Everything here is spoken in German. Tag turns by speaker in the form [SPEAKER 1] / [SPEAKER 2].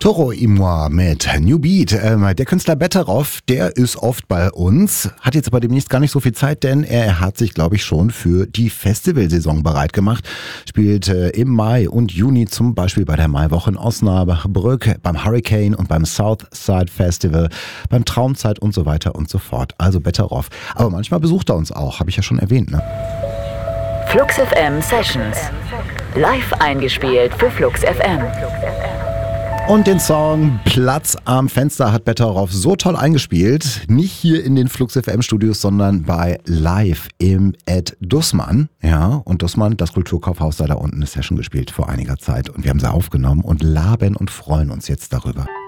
[SPEAKER 1] Toro y moi mit New Beat. Der Künstler Betteroff, der ist oft bei uns, hat jetzt aber demnächst gar nicht so viel Zeit, denn er hat sich, glaube ich, schon für die Festivalsaison bereit gemacht. Spielt im Mai und Juni zum Beispiel bei der Maiwoche in Osnabrück, beim Hurricane und beim Southside Festival, beim Traumzeit und so weiter und so fort. Also Betteroff. Aber manchmal besucht er uns auch, habe ich ja schon erwähnt, ne?
[SPEAKER 2] Flux FM Sessions. Live eingespielt für Flux FM.
[SPEAKER 1] Und den Song Platz am Fenster hat Betteroff so toll eingespielt. Nicht hier in den Flux FM Studios, sondern bei Live im Ed Dussmann. Ja, und Dussmann, das Kulturkaufhaus da unten, ist ja schon gespielt vor einiger Zeit. Und wir haben sie aufgenommen und laben und freuen uns jetzt darüber.